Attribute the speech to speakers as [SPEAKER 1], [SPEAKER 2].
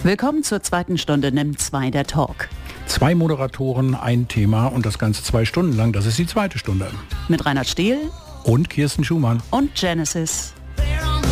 [SPEAKER 1] Willkommen zur zweiten Stunde NIM 2 der Talk.
[SPEAKER 2] 2 Moderatoren, ein Thema und das Ganze 2 Stunden lang. Das ist die zweite Stunde.
[SPEAKER 1] Mit Reinhard Stehl
[SPEAKER 2] und Kirsten Schumann
[SPEAKER 1] und Genesis.